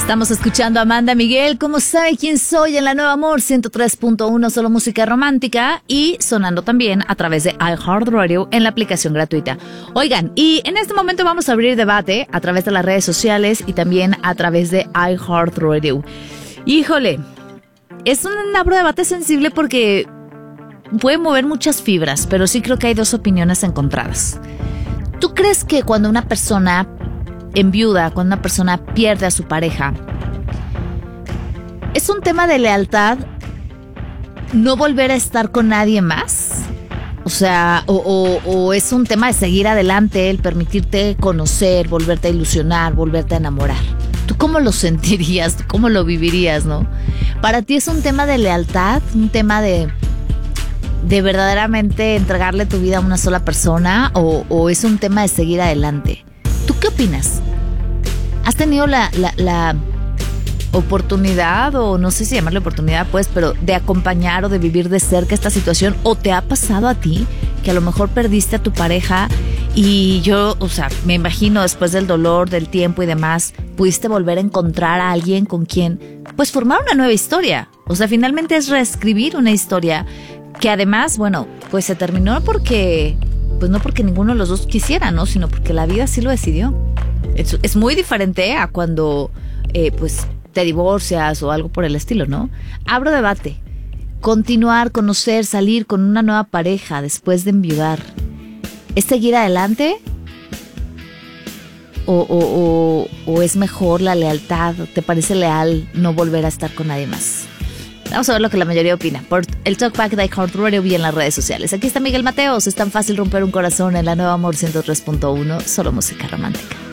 Estamos escuchando a Amanda Miguel, ¿cómo sabe quién soy? En la Nueva Amor 103.1, solo música romántica, y sonando también a través de iHeartRadio en la aplicación gratuita. Oigan, y en este momento vamos a abrir debate a través de las redes sociales y también a través de iHeartRadio. Híjole, es un debate sensible porque puede mover muchas fibras, pero sí creo que hay dos opiniones encontradas. ¿Tú crees que cuando una persona enviuda, cuando una persona pierde a su pareja, es un tema de lealtad no volver a estar con nadie más? O sea, o es un tema de seguir adelante, el permitirte conocer, volverte a ilusionar, volverte a enamorar. ¿Tú cómo lo sentirías? ¿Tú cómo lo vivirías, no? ¿Para ti es un tema de lealtad? ¿Un tema de verdaderamente entregarle tu vida a una sola persona? ¿O es un tema de seguir adelante? ¿Tú qué opinas? ¿Has tenido la oportunidad, o no sé si llamarle oportunidad, pues, pero de acompañar o de vivir de cerca esta situación? ¿O te ha pasado a ti que a lo mejor perdiste a tu pareja y yo, o sea, me imagino después del dolor, del tiempo y demás, pudiste volver a encontrar a alguien con quien, pues, formar una nueva historia? O sea, finalmente es reescribir una historia que además, bueno, pues se terminó porque, pues no porque ninguno de los dos quisiera, ¿no? Sino porque la vida sí lo decidió. Es muy diferente a cuando, pues, te divorcias o algo por el estilo, ¿no? Abro debate. Continuar, conocer, salir con una nueva pareja después de enviudar, ¿es seguir adelante? ¿O es mejor la lealtad? ¿Te parece leal no volver a estar con nadie más? Vamos a ver lo que la mayoría opina por el Talkback de iHeartRadio y en las redes sociales. Aquí está Miguel Mateos. Es tan fácil romper un corazón en la Nueva Amor 103.1, solo música romántica.